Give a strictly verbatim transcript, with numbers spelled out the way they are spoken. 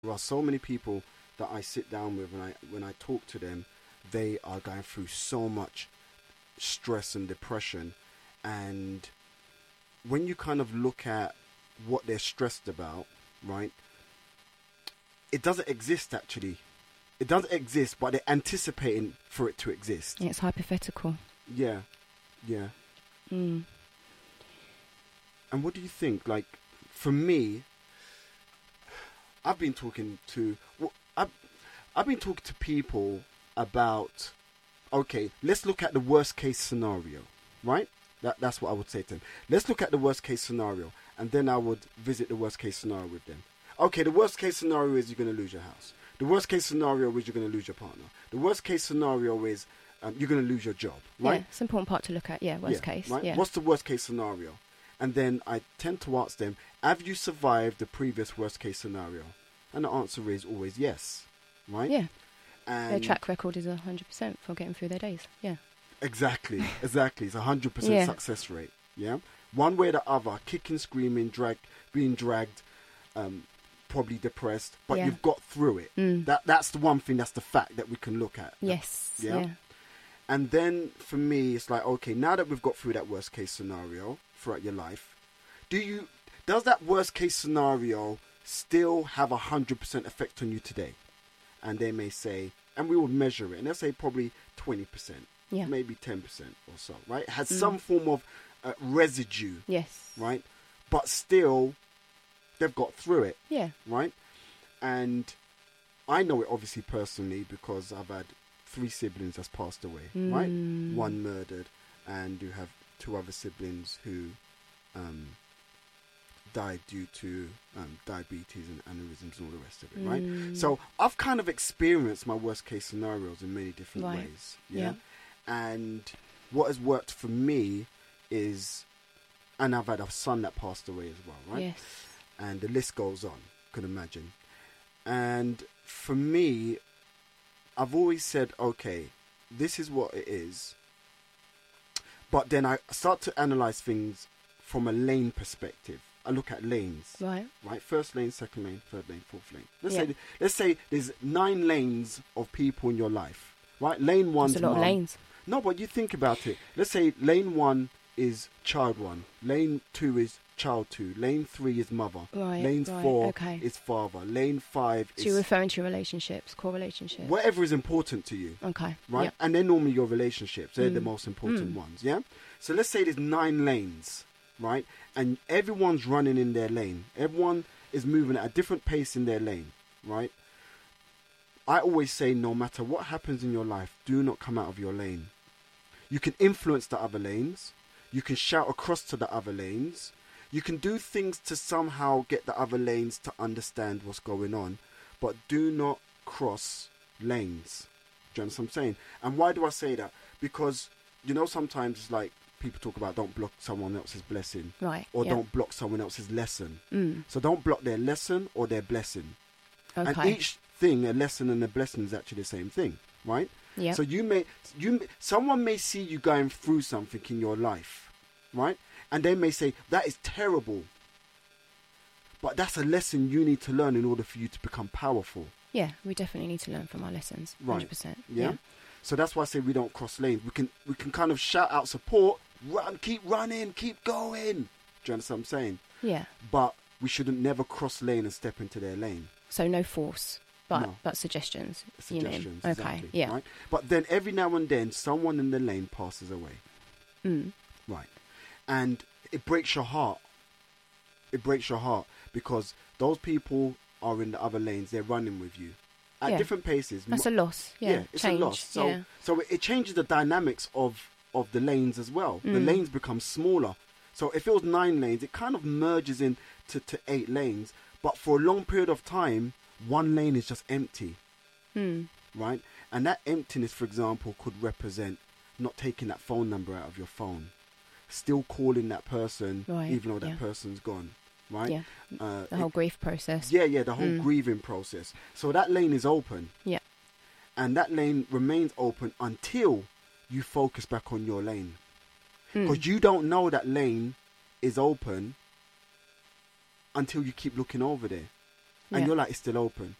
There are so many people that I sit down with, and I when I talk to them, they are going through so much stress and depression. And when you kind of look at what they're stressed about, right, it doesn't exist actually. It doesn't exist, but they're anticipating for it to exist. Yeah, it's hypothetical. Yeah, yeah. Mm. And what do you think? Like, for me, I've been talking to, well, I've, I've been talking to people about, okay, let's look at the worst case scenario, right? That That's what I would say to them. Let's look at the worst case scenario, and then I would visit the worst case scenario with them. Okay, the worst case scenario is you're going to lose your house. The worst case scenario is you're going to lose your partner. The worst case scenario is um, you're going to lose your job, right? Yeah, it's an important part to look at, yeah, worst yeah, case. Right? Yeah. What's the worst case scenario? And then I tend to ask them, have you survived the previous worst case scenario? And the answer is always yes, right? Yeah. And their track record is one hundred percent for getting through their days, yeah. Exactly, exactly. It's a one hundred percent Yeah. success rate, yeah? One way or the other, kicking, screaming, drag, being dragged, um, probably depressed, but Yeah. you've got through it. Mm. That That's the one thing, that's the fact that we can look at. Yes, Yeah? yeah. And then for me, it's like, okay, now that we've got through that worst case scenario throughout your life, do you, does that worst case scenario still have a one hundred percent effect on you today? And they may say, and we would measure it, and they'll say probably twenty percent, Yeah. maybe ten percent or so, right? It has Mm. some form of uh, residue, Yes. right? But still, they've got through it, Yeah. right? And I know it obviously personally because I've had three siblings that's passed away, right? Mm. One murdered, and you have two other siblings who um, died due to um, diabetes and aneurysms and all the rest of it, right? Mm. So I've kind of experienced my worst case scenarios in many different Right. ways, yeah? Yeah. And what has worked for me is, and I've had a son that passed away as well, right? Yes. And the list goes on, could imagine. And for me, I've always said, okay, this is what it is. But then I start to analyze things from a lane perspective. I look at lanes, Right. right? First lane, second lane, third lane, fourth lane. Let's Yeah. say let's say there's nine lanes of people in your life, right? Lane one's There's a lot mum. of lanes. No, but you think about it. Let's say lane one is child one, lane two is child two, lane three is mother, Right, lane right, four okay. is father, lane five So you're is referring to your relationships, core relationships. whatever is important to you, Okay. right? Yeah. And they're normally your relationships. They're the Mm. most important Mm. ones, yeah? So let's say there's nine lanes, right? And everyone's running in their lane. Everyone is moving at a different pace in their lane, right? I always say no matter what happens in your life, do not come out of your lane. You can influence the other lanes. You can shout across to the other lanes. You can do things to somehow get the other lanes to understand what's going on. But do not cross lanes. Do you understand what I'm saying? And why do I say that? Because, you know, sometimes it's like people talk about don't block someone else's blessing. Right. Or yeah. don't block someone else's lesson. Mm. So don't block their lesson or their blessing. And Okay. each thing, a lesson and a blessing, is actually the same thing, right? Yeah. So you may, you, may- someone may see you going through something in your life, right? And they may say, that is terrible. But that's a lesson you need to learn in order for you to become powerful. Yeah, we definitely need to learn from our lessons. Right. one hundred percent. Yeah? So that's why I say we don't cross lanes. We can we can kind of shout out support, run, keep running, keep going. Do you understand what I'm saying? Yeah. But we shouldn't never cross lane and step into their lane. So no force, but No. but suggestions. Suggestions, You mean. Okay. exactly. Yeah. Right? But then every now and then, someone in the lane passes away. Mm. Right. And it breaks your heart. It breaks your heart because those people are in the other lanes. They're running with you at Yeah. different paces. That's a loss. Yeah. it's Change. a loss. So, yeah. so it, it changes the dynamics of, of the lanes as well. The Mm. lanes become smaller. So if it was nine lanes, it kind of merges in to, to eight lanes. But for a long period of time, one lane is just empty, Mm. right? And that emptiness, for example, could represent not taking that phone number out of your phone, still calling that person, Right, even though that yeah. person's gone, right? Yeah. Uh, The whole it- grief process. yeah, yeah, the whole Mm. grieving process. So that lane is open. Yeah. And that lane remains open until you focus back on your lane. Mm. Because you don't know that lane is open until you keep looking over there. and Yeah. your light is still open.